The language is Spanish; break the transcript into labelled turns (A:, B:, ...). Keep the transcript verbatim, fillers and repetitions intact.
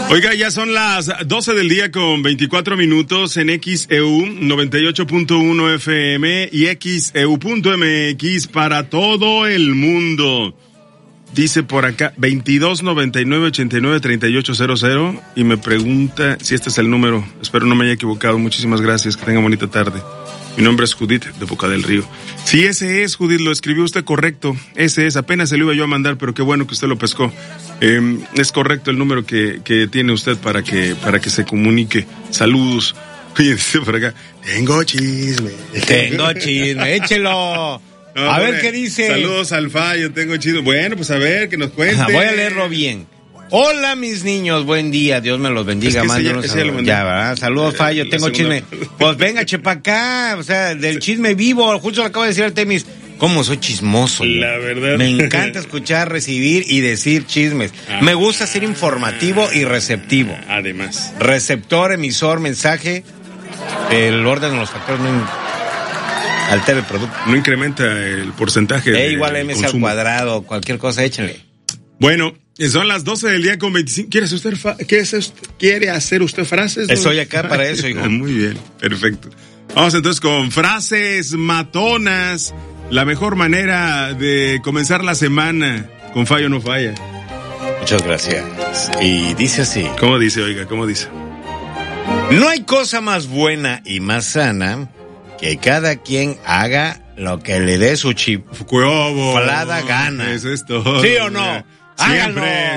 A: Oiga, ya son las doce del día con veinticuatro minutos en X E U noventa y ocho punto uno F M y X E U punto M X para todo el mundo. Dice por acá veintidós noventa y nueve ochenta y nueve treinta y ocho cero cero y me pregunta si este es el número. Espero no me haya equivocado. Muchísimas gracias. Que tenga bonita tarde. Mi nombre es Judith de Boca del Río. Sí, ese es, Judith, lo escribió usted correcto. Ese es, apenas se lo iba yo a mandar, pero qué bueno que usted lo pescó. Eh, es correcto el número que, que tiene usted para que, para que se comunique. Saludos. Oye, dice por acá, tengo chisme.
B: Tengo chisme, échelo. No, a ver qué dice.
A: Saludos al Fallo, tengo chisme. Bueno, pues a ver, que nos cuente.
B: Ajá, voy a leerlo bien. Hola, mis niños, buen día, Dios me los bendiga.
A: Es que
B: ya,
A: ya,
B: ya, ¿verdad? Saludos, Fallo, tengo chisme. Pues venga, chepa acá, o sea, del chisme vivo, justo lo acabo de decir al Temis. ¿Cómo soy chismoso?
A: La verdad.
B: Me encanta escuchar, recibir y decir chismes. Ah, me gusta ser informativo y receptivo.
A: Además.
B: Receptor, emisor, mensaje, el orden de los factores no altera el producto.
A: No incrementa el porcentaje.
B: E igual M C al cuadrado, cualquier cosa, échenle.
A: Bueno, son las doce del día con veinticinco. ¿Quiere hacer usted, fa- ¿Qué es usted? ¿Quiere hacer usted frases?
B: Estoy acá para eso, hijo.
A: Muy bien, perfecto. Vamos entonces con frases matonas. La mejor manera de comenzar la semana. Con fallo no falla.
B: Muchas gracias. Y dice así.
A: ¿Cómo dice, oiga? ¿Cómo dice?
B: No hay cosa más buena y más sana que cada quien haga lo que le dé su chiflada gana.
A: Eso es todo.
B: ¿Sí o no?
A: Siempre.
B: Háganlo.